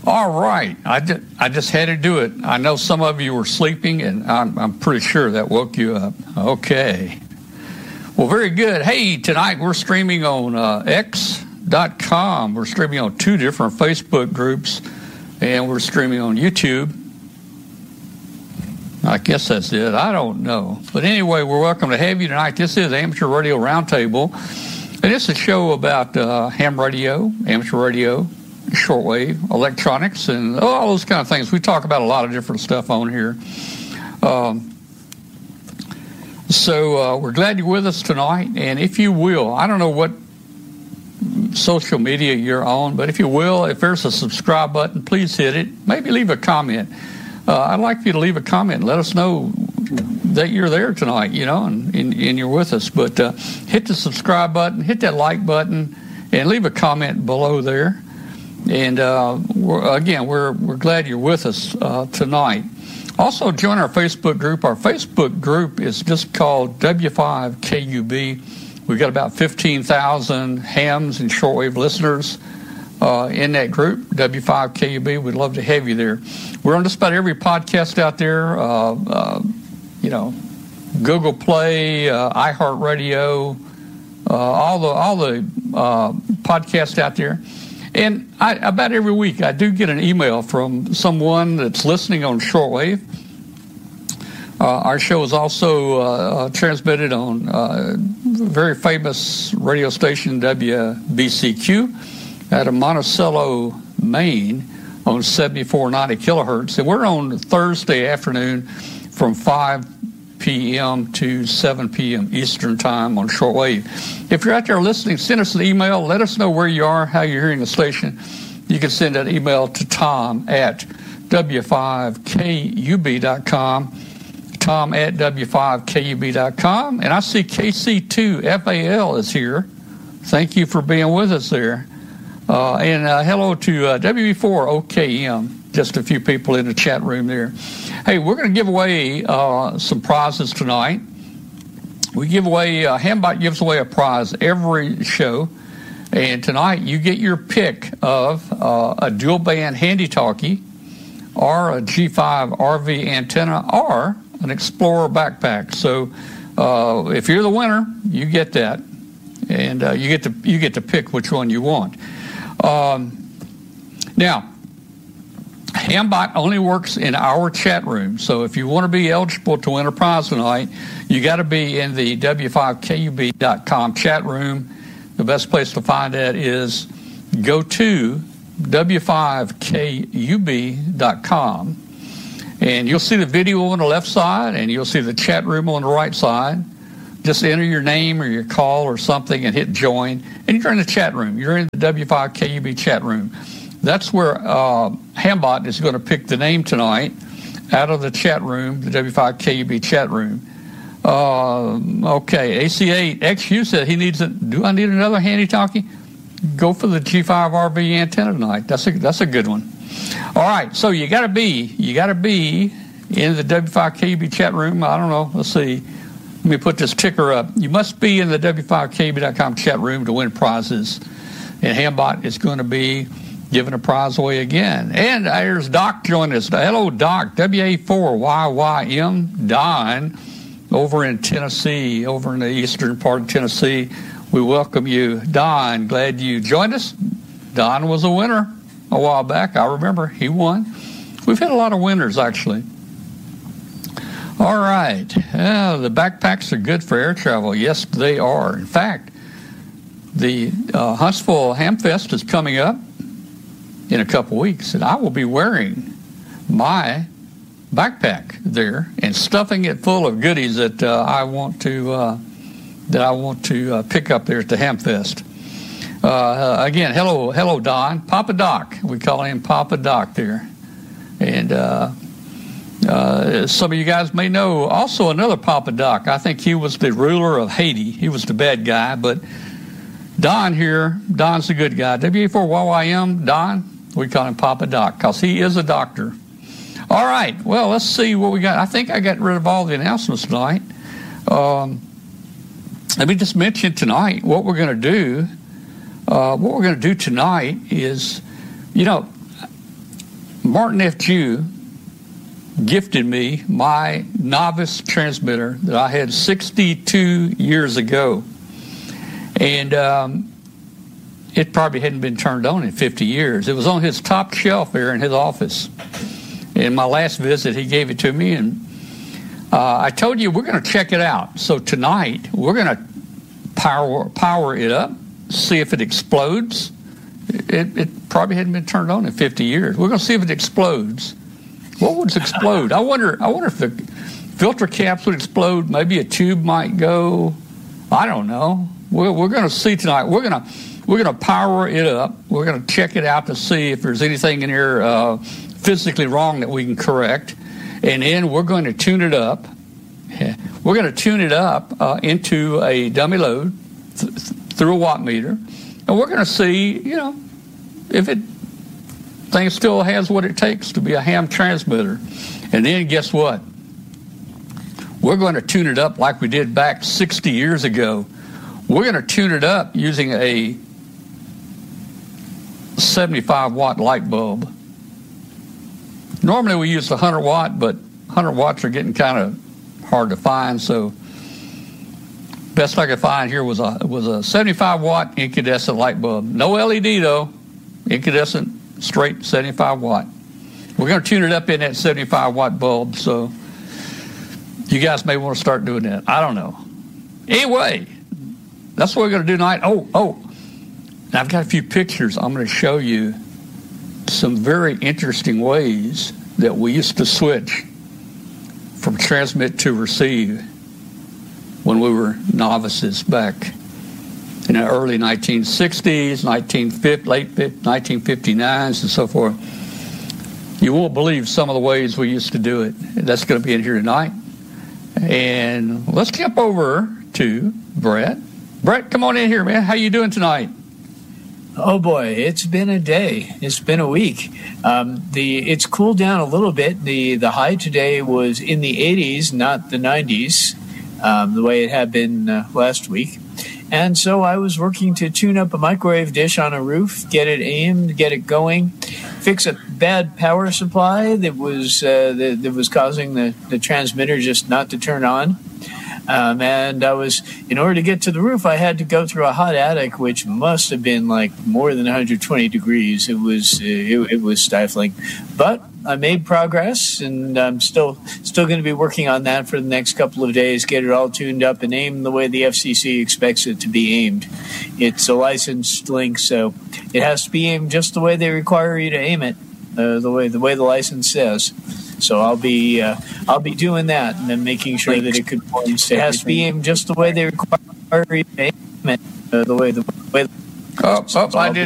All right. I just had to do it. I know some of you were sleeping, and I'm pretty sure that woke you up. Okay. Well, very good. Hey, tonight we're streaming on X.com. We're streaming on 2 different Facebook groups, and we're streaming on YouTube. I guess that's it. I don't know. But anyway, we're welcome to have you tonight. This is Amateur Radio Roundtable, and it's a show about ham radio, amateur radio, shortwave, electronics, and all those kind of things. We talk about a lot of different stuff on here. So we're glad you're with us tonight. And if you will, I don't know what social media you're on, but if you will, if there's a subscribe button, please hit it. Maybe leave a comment. I'd like for you to leave a comment and let us know that you're there tonight, and you're with us. But hit the subscribe button, hit that like button, and leave a comment below there. And we're glad you're with us tonight. Also, join our Facebook group. Our Facebook group is just called W5KUB. We've got about 15,000 hams and shortwave listeners in that group, W5KUB. We'd love to have you there. We're on just about every podcast out there, Google Play, iHeartRadio, all the podcasts out there. And about every week, I do get an email from someone that's listening on shortwave. Our show is also transmitted on very famous radio station WBCQ out of Monticello, Maine, on 7490 kilohertz. And we're on Thursday afternoon from 5 p.m. to 7 p.m. Eastern Time on shortwave. If you're out there listening, send us an email. Let us know where you are, how you're hearing the station. You can send that email to Tom at W5KUB.com, Tom at W5KUB.com. And I see KC2FAL is here. Thank you for being with us there. And hello to WB4OKM, just a few people in the chat room there. Hey, we're going to give away some prizes tonight. We give away, Hambot gives away a prize every show. And tonight you get your pick of a dual band handy talkie or a G5 RV antenna or an Explorer backpack. So if you're the winner, you get that. And you get to pick which one you want. Now, Hambot only works in our chat room, so if you want to be eligible to win a prize tonight, you got to be in the W5KUB.com chat room. The best place to find that is go to W5KUB.com, and you'll see the video on the left side, and you'll see the chat room on the right side. Just enter your name or your call or something and hit join, and you're in the chat room. You're in the W5KUB chat room. That's where Hambot is going to pick the name tonight out of the chat room, the W5KUB chat room. Okay, AC8XU said he needs do I need another handy talkie? Go for the G5 RV antenna tonight. That's a good one. All right, so you got to be in the W5KUB chat room. I don't know. Let's see. Let me put this ticker up. You must be in the W5KUB.com chat room to win prizes. And Hambot is going to be giving a prize away again. And there's Doc joining us. Hello, Doc. WA4YYM, Don, over in Tennessee, over in the eastern part of Tennessee. We welcome you. Don, glad you joined us. Don was a winner a while back. I remember he won. We've had a lot of winners, actually. All right. The backpacks are good for air travel. Yes, they are. In fact, the Huntsville Hamfest is coming up in a couple weeks, and I will be wearing my backpack there and stuffing it full of goodies that I want to pick up there at the Hamfest. Again, hello, Don, Papa Doc. We call him Papa Doc there, and some of you guys may know also another Papa Doc. I think he was the ruler of Haiti. He was the bad guy, but Don here, Don's the good guy. WA4YYM, Don, we call him Papa Doc because he is a doctor. All right, well, let's see what we got. I think I got rid of all the announcements tonight. Let me just mention tonight what we're going to do. What we're going to do tonight is, Martin F. Jew gifted me my novice transmitter that I had 62 years ago. And it probably hadn't been turned on in 50 years. It was on his top shelf there in his office. In my last visit, he gave it to me, and I told you we're going to check it out. So tonight, we're going to power it up, see if it explodes. It probably hadn't been turned on in 50 years. We're going to see if it explodes. What would explode? I wonder if the filter caps would explode. Maybe a tube might go. I don't know. We're going to see tonight. We're going to power it up. We're going to check it out to see if there's anything in here physically wrong that we can correct. And then we're going to tune it up. We're going to tune it up into a dummy load through a watt meter. And we're going to see, if it thing still has what it takes to be a ham transmitter. And then guess what? We're going to tune it up like we did back 60 years ago. We're going to tune it up using a 75-watt light bulb. Normally we use the 100-watt, but 100 watts are getting kind of hard to find, so best I could find here was a 75-watt incandescent light bulb. No LED, though. Incandescent, straight 75-watt. We're going to tune it up in that 75-watt bulb, so you guys may want to start doing that. I don't know. Anyway, that's what we're going to do tonight. Oh, I've got a few pictures. I'm going to show you some very interesting ways that we used to switch from transmit to receive when we were novices back in the early 1960s, late 1959s, and so forth. You won't believe some of the ways we used to do it. That's going to be in here tonight. And let's jump over to Brett. Brett, come on in here, man. How you doing tonight? Oh boy, it's been a day. It's been a week. It's cooled down a little bit. The high today was in the 80s, not the 90s, the way it had been last week. And so I was working to tune up a microwave dish on a roof, get it aimed, get it going, fix a bad power supply that was causing the transmitter just not to turn on. And in order to get to the roof, I had to go through a hot attic, which must have been like more than 120 degrees. It was stifling, but I made progress, and I'm still going to be working on that for the next couple of days. Get it all tuned up and aimed the way the FCC expects it to be aimed. It's a licensed link, so it has to be aimed just the way they require you to aim it, the way the license says. So I'll be doing that and then making sure that it conforms. It has to be aimed just the way they require you to aim it, the way. I did.